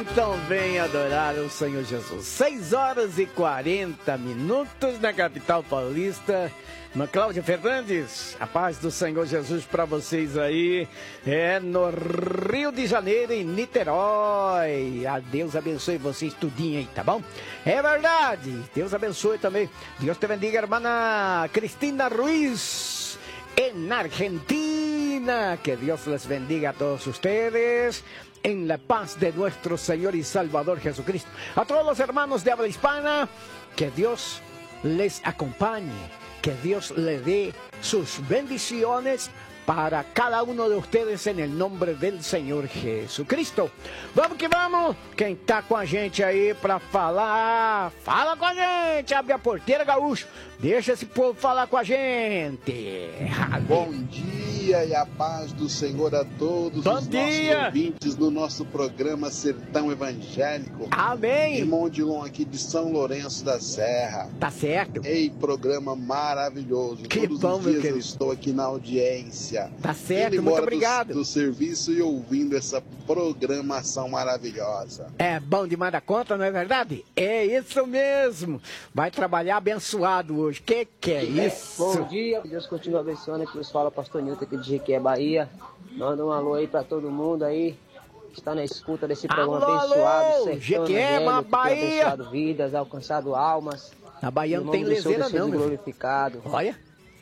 Então vem adorar o Senhor Jesus. 6 horas e 40 minutos na capital paulista. Na Cláudia Fernandes, a paz do Senhor Jesus para vocês aí, no Rio de Janeiro, em Niterói. A Deus abençoe vocês tudinho aí, tá bom? É verdade, Deus abençoe também. Deus te bendiga, irmã Cristina Ruiz, en Argentina. Que Dios les bendiga a todos ustedes. En la paz de nuestro Señor y Salvador Jesucristo. A todos los hermanos de habla hispana, que Dios les acompañe. Que Dios le dé sus bendiciones para cada uno de ustedes en el nombre del Senhor Jesucristo. Vamos que vamos! Quem tá com a gente aí para falar, fala com a gente! Abre a porteira, gaúcho! Deixa esse povo falar com a gente! Bom dia e a paz do Senhor a todos os nossos ouvintes no nosso programa Sertão Evangélico. Amém! Irmão Odilon aqui de São Lourenço da Serra. Tá certo. Ei, programa maravilhoso. Que todos bom, os dias meu eu estou aqui na audiência. Tá certo, muito obrigado. Do serviço e ouvindo essa programação maravilhosa. É bom demais da conta, não é verdade? É isso mesmo. Vai trabalhar abençoado hoje. Que é isso? Bom dia, Deus continua abençoando. Aqui nos fala o pastor Nilton aqui de Jequié, Bahia. Manda um alô aí pra todo mundo aí que está na escuta desse programa abençoado. Sertão Jequié, Bahia. Abençoado vidas, alcançado almas. Na Bahia não tem leseira não, meu glorificado. Olha,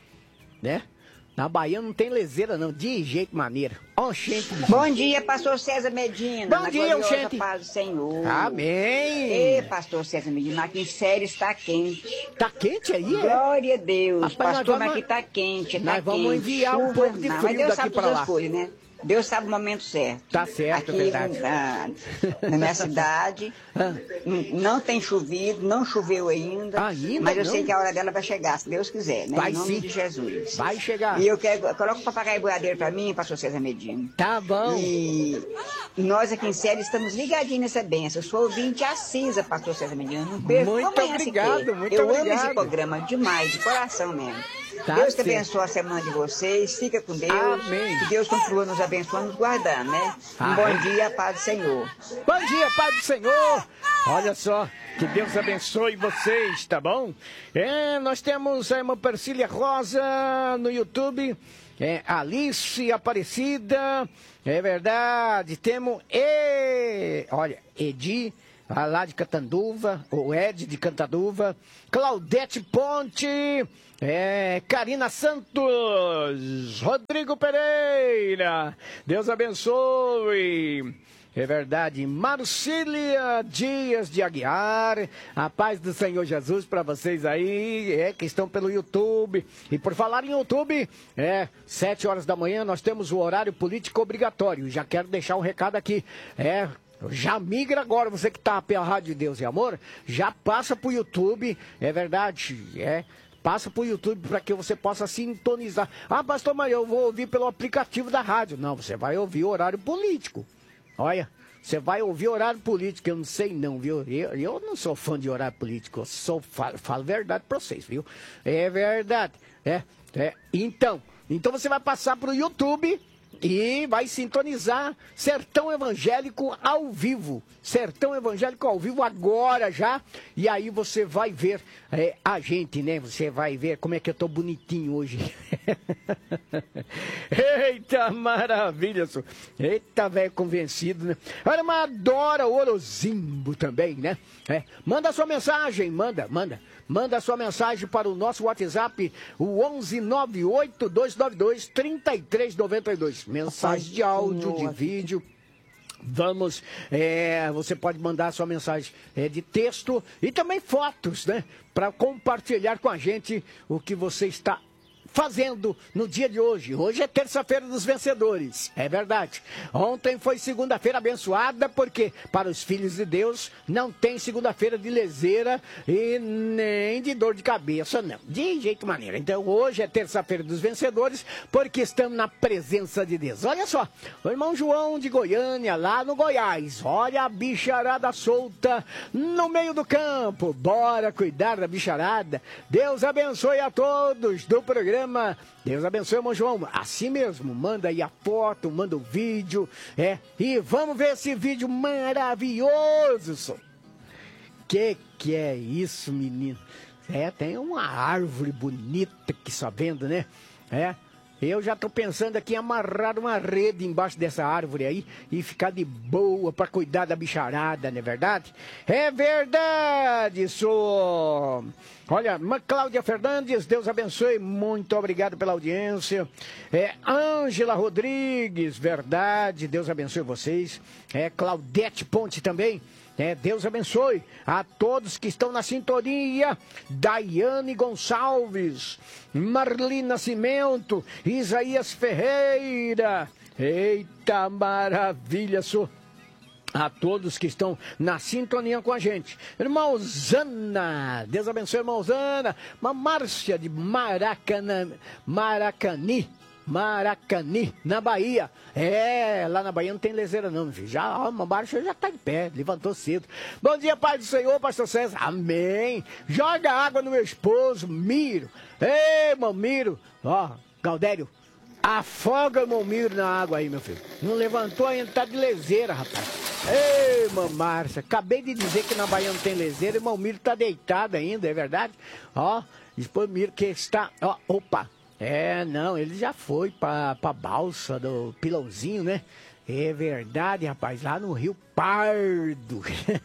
né? Na Bahia não tem leseira não, de jeito maneiro. Ó, gente. Bom dia, pastor César Medina. Bom dia, gente. Paz do Senhor. Amém. Ei, pastor César Medina, aqui em Séries está quente. Tá quente aí, é? Glória a Deus. Rapaz, pastor, mas aqui tá quente, nós vamos enviar um pouco de frio mas Deus daqui sabe pra lá. Coisas, né? Deus sabe o momento certo. Tá certo, aqui, verdade. Na minha cidade, não tem chovido, não choveu ainda. Mas eu sei que a hora dela vai chegar, se Deus quiser, né? Vai, em nome sim. de Jesus. Vai chegar. E eu quero, coloca o papagaio boiadeiro pra mim, pastor César Medina. Tá bom. E nós aqui em Série estamos ligadinhos nessa benção. Eu sou ouvinte assídua, pastor César Medina. Não perco muito obrigado, muito eu obrigado. amo esse programa demais, de coração mesmo. Tá Deus te certo. abençoe a semana de vocês, fica com Deus. Amém. Que Deus continua nos abençoando, nos guardando, né? Um bom dia, paz do Senhor. Bom dia, paz do Senhor. Olha só, que Deus abençoe vocês, tá bom? Nós temos a irmã Persília Rosa no YouTube, Alice Aparecida, é verdade, temos, olha, Edi, lá de Catanduva, o Ed de Cantanduva, Claudete Ponte, Karina Santos, Rodrigo Pereira, Deus abençoe. É verdade, Marcília Dias de Aguiar, a paz do Senhor Jesus para vocês aí, que estão pelo YouTube. E por falar em YouTube, 7 horas da manhã nós temos o horário político obrigatório. Já quero deixar um recado aqui, já migra agora, você que está pela Rádio Deus e Amor, já passa pro YouTube, é verdade, passa pro YouTube para que você possa sintonizar. Ah, pastor, mas eu vou ouvir pelo aplicativo da rádio. Não, você vai ouvir o horário político. Olha, você vai ouvir horário político, eu não sei não, viu? Eu não sou fã de horário político, eu falo verdade para vocês, viu? É verdade, Então você vai passar pro YouTube e vai sintonizar Sertão Evangélico ao vivo. Sertão Evangélico ao vivo agora já. E aí você vai ver a gente, né? Você vai ver como é que eu tô bonitinho hoje. Eita, maravilha. Eita, velho convencido, né? Olha, mas adora o Orozimbo também, né? Manda sua mensagem, manda. Manda sua mensagem para o nosso WhatsApp, o 1198-292-3392. Mensagem de áudio, de vídeo. Vamos, você pode mandar sua mensagem de texto e também fotos, né? Para compartilhar com a gente o que você está fazendo no dia de hoje. Hoje é terça-feira dos vencedores, é verdade. Ontem foi segunda-feira abençoada, porque para os filhos de Deus não tem segunda-feira de leseira e nem de dor de cabeça, não. De jeito maneira. Então hoje é terça-feira dos vencedores, porque estamos na presença de Deus. Olha só, o irmão João de Goiânia, lá no Goiás. Olha a bicharada solta no meio do campo. Bora cuidar da bicharada. Deus abençoe a todos do programa. programa. Deus abençoe, irmão João. Assim mesmo, manda aí a foto, manda o vídeo, e vamos ver esse vídeo maravilhoso, só. Que é isso, menino? Tem uma árvore bonita aqui só vendo, né? Eu já tô pensando aqui em amarrar uma rede embaixo dessa árvore aí e ficar de boa para cuidar da bicharada, não é verdade? É verdade, sou. Olha, Cláudia Fernandes, Deus abençoe, muito obrigado pela audiência. Ângela Rodrigues, verdade, Deus abençoe vocês. Claudete Ponte também. Deus abençoe a todos que estão na sintonia. Daiane Gonçalves, Marli Nascimento, Isaías Ferreira. Eita maravilha, a todos que estão na sintonia com a gente. Irmãozana, Deus abençoe, irmãozana. Márcia de Maracani, na Bahia. Lá na Bahia não tem leseira não, meu filho. A Márcia já está de pé, levantou cedo. Bom dia, Pai do Senhor, pastor César. Amém. Joga água no meu esposo, Miro. Ei, irmão Miro. Galdério, afoga o irmão Miro na água aí, meu filho. Não levantou ainda, tá de leseira, rapaz. Ei, irmã Márcia, acabei de dizer que na Bahia não tem leseira. Irmão Miro tá deitado ainda, é verdade? Depois o Miro que está... Opa! Não, ele já foi pra balsa do Pilãozinho, né? É verdade, rapaz, lá no Rio Pardo.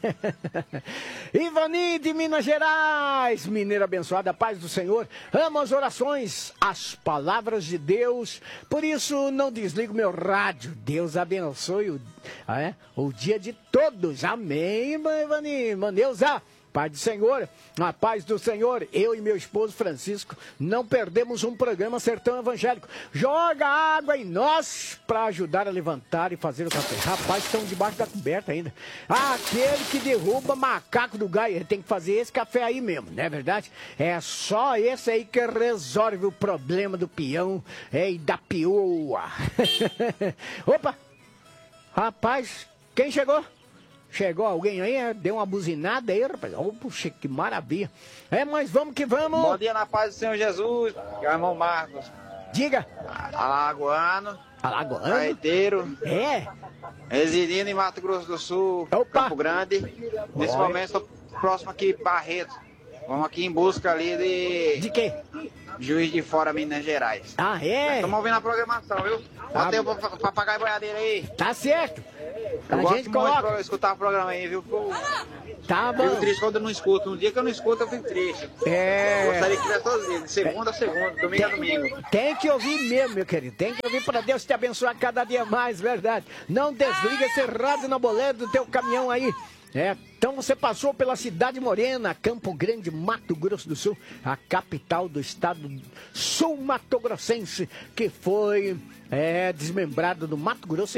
Ivani de Minas Gerais, mineira abençoada, paz do Senhor. Amo as orações, as palavras de Deus. Por isso não desligo meu rádio. Deus abençoe o dia de todos. Amém, Ivani. Maneuza. Paz do Senhor, a paz do Senhor, eu e meu esposo Francisco não perdemos um programa Sertão Evangélico. Joga água em nós para ajudar a levantar e fazer o café. Rapaz, estão debaixo da coberta ainda. Aquele que derruba macaco do galho, ele tem que fazer esse café aí mesmo, não é verdade? É só esse aí que resolve o problema do peão e da pioa. Opa, rapaz, quem chegou? Chegou alguém aí, deu uma buzinada aí, rapaz. Puxa, que maravilha. Mas vamos que vamos. Bom dia na paz do Senhor Jesus, que é o irmão Marcos. Diga. Alagoano. Caeteiro. Residindo em Mato Grosso do Sul, Campo Grande. Nesse momento estou próximo aqui, Barreto. Vamos aqui em busca ali de quê? Juiz de Fora, Minas Gerais. Estamos ouvindo a programação, viu? Bota aí o papagaio boiadeiro aí. Tá certo. Eu gosto muito de escutar o programa aí, viu? Tá bom. Eu fico triste quando eu não escuto. Um dia que eu não escuto, eu fico triste. Gostaria que tivesse todos os dias, de segunda a segunda, domingo a domingo. Tem que ouvir mesmo, meu querido. Tem que ouvir para Deus te abençoar cada dia mais, verdade. Não desliga esse rádio na boleta do teu caminhão aí. Então você passou pela Cidade Morena, Campo Grande, Mato Grosso do Sul, a capital do estado sul-mato-grossense, que foi desmembrado do Mato Grosso em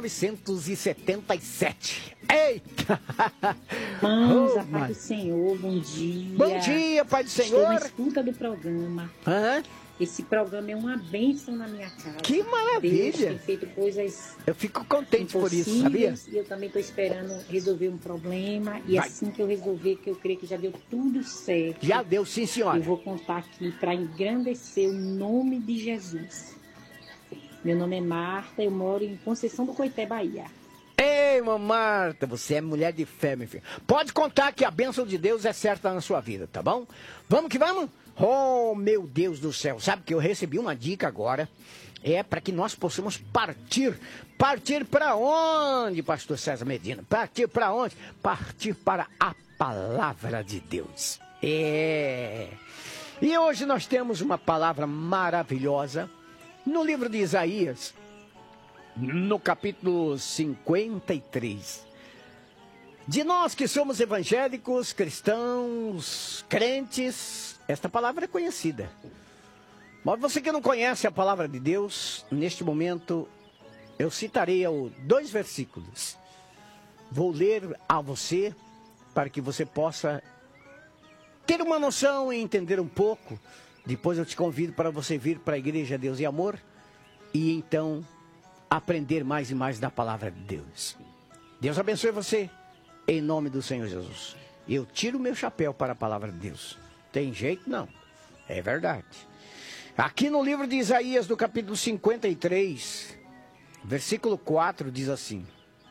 1977. Eita! Mãos, a paz do Senhor, bom dia. Bom dia, Pai do Senhor. Estou na escuta do programa. Esse programa é uma bênção na minha casa. Que maravilha! Deus tem feito coisas. Eu fico contente por isso, sabia? E eu também estou esperando resolver um problema. E assim que eu resolver, que eu creio que já deu tudo certo. Já deu, sim, senhora. Eu vou contar aqui para engrandecer o nome de Jesus. Meu nome é Marta, eu moro em Conceição do Coité, Bahia. Ei, irmã Marta, você é mulher de fé, meu filho. Pode contar que a bênção de Deus é certa na sua vida, tá bom? Vamos que vamos? Oh, meu Deus do céu. Sabe que eu recebi uma dica agora. Para que nós possamos partir. Partir para onde, pastor César Medina? Partir para onde? Partir para a palavra de Deus. E hoje nós temos uma palavra maravilhosa no livro de Isaías, no capítulo 53. De nós que somos evangélicos, cristãos, crentes, esta palavra é conhecida. Mas você que não conhece a palavra de Deus, neste momento eu citarei 2 versículos. Vou ler a você para que você possa ter uma noção e entender um pouco. Depois eu te convido para você vir para a Igreja Deus e Amor e então aprender mais e mais da palavra de Deus. Deus abençoe você, em nome do Senhor Jesus. Eu tiro o meu chapéu para a palavra de Deus. Tem jeito não, é verdade. Aqui no livro de Isaías, do capítulo 53, versículo 4, diz assim: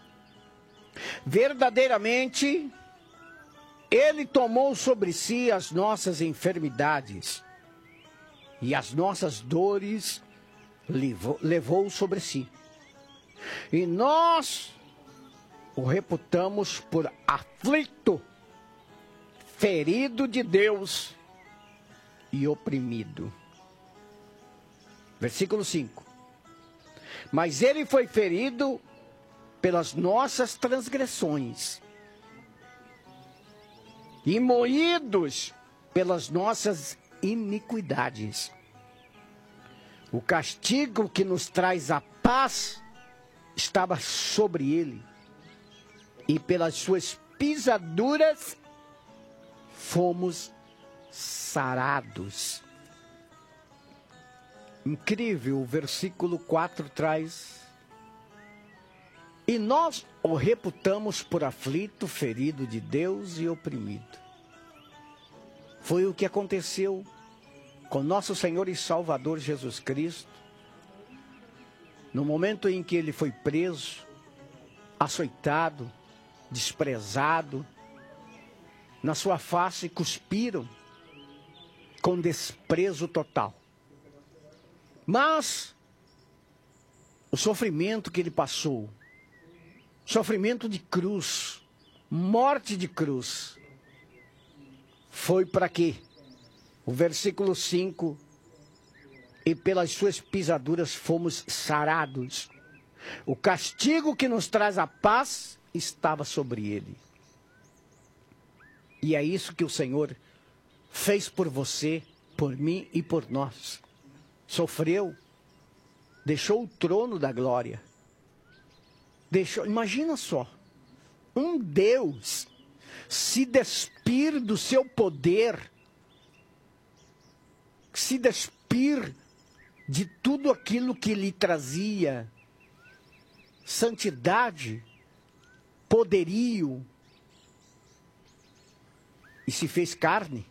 verdadeiramente, Ele tomou sobre si as nossas enfermidades e as nossas dores levou sobre si. E nós o reputamos por aflito, ferido de Deus e oprimido. Versículo 5. Mas ele foi ferido pelas nossas transgressões e moídos pelas nossas iniquidades. O castigo que nos traz a paz estava sobre ele, e pelas suas pisaduras fomos sarados. Incrível, o versículo 4 traz: e nós o reputamos por aflito, ferido de Deus e oprimido. Foi o que aconteceu com nosso Senhor e Salvador Jesus Cristo, no momento em que ele foi preso, açoitado, desprezado, na sua face cuspiram com desprezo total. Mas o sofrimento que ele passou, sofrimento de cruz, morte de cruz, foi para quê? O versículo 5: e pelas suas pisaduras fomos sarados. O castigo que nos traz a paz estava sobre ele. E é isso que o Senhor fez por você, por mim e por nós. Sofreu, deixou o trono da glória. Imagina só, um Deus se despir do seu poder, se despir de tudo aquilo que lhe trazia santidade, poderio, e se fez carne,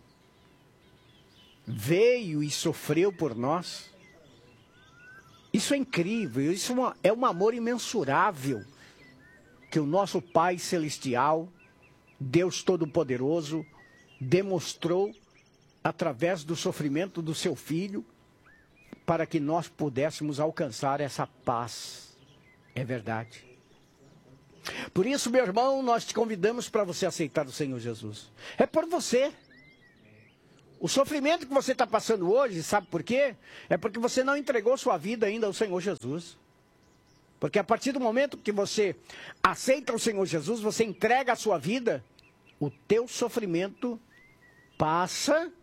veio e sofreu por nós. Isso é incrível, isso é um amor imensurável que o nosso Pai Celestial, Deus Todo-Poderoso, demonstrou através do sofrimento do seu Filho, para que nós pudéssemos alcançar essa paz. É verdade. Por isso, meu irmão, nós te convidamos para você aceitar o Senhor Jesus. É por você. O sofrimento que você está passando hoje, sabe por quê? É porque você não entregou sua vida ainda ao Senhor Jesus. Porque a partir do momento que você aceita o Senhor Jesus, você entrega a sua vida, o teu sofrimento passa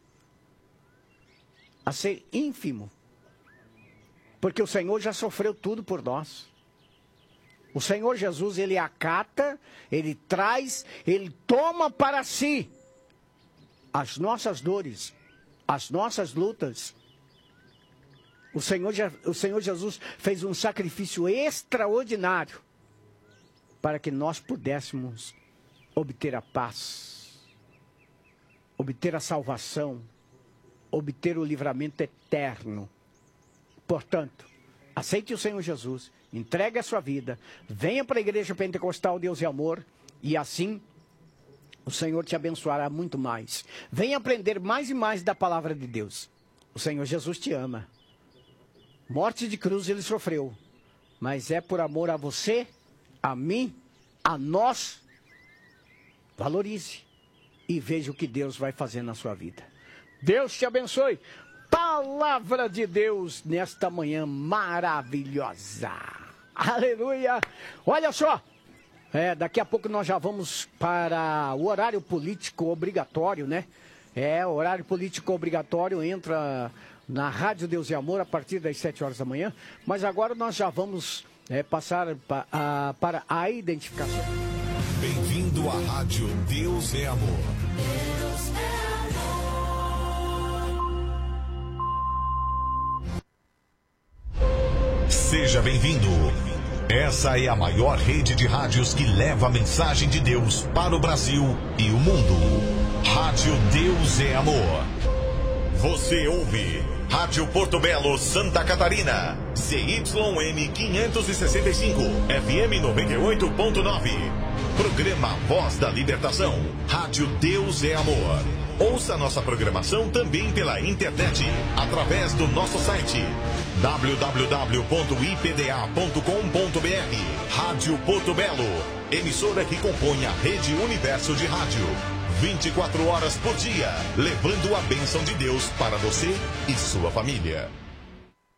a ser ínfimo. Porque o Senhor já sofreu tudo por nós. O Senhor Jesus, Ele acata, Ele traz, Ele toma para si as nossas dores, as nossas lutas. O Senhor Jesus fez um sacrifício extraordinário para que nós pudéssemos obter a paz, obter a salvação, obter o livramento eterno. Portanto, aceite o Senhor Jesus, entregue a sua vida, venha para a Igreja Pentecostal Deus e Amor, e assim o Senhor te abençoará muito mais. Venha aprender mais e mais da palavra de Deus. O Senhor Jesus te ama. Morte de cruz Ele sofreu, mas é por amor a você, a mim, a nós. Valorize e veja o que Deus vai fazer na sua vida. Deus te abençoe. Palavra de Deus nesta manhã maravilhosa. Aleluia. Olha só. Daqui a pouco nós já vamos para o horário político obrigatório, né? O horário político obrigatório entra na Rádio Deus e Amor a partir das 7 horas da manhã. Mas agora nós já vamos passar para a identificação. Bem-vindo à Rádio Deus é Amor. Deus é amor. Seja bem-vindo. Essa é a maior rede de rádios que leva a mensagem de Deus para o Brasil e o mundo. Rádio Deus é Amor. Você ouve Rádio Porto Belo, Santa Catarina. ZYM 565, FM 98.9. Programa Voz da Libertação. Rádio Deus é Amor. Ouça nossa programação também pela internet, através do nosso site www.ipda.com.br. Rádio Porto Belo, emissora que compõe a Rede Universo de Rádio. 24 horas por dia, levando a bênção de Deus para você e sua família.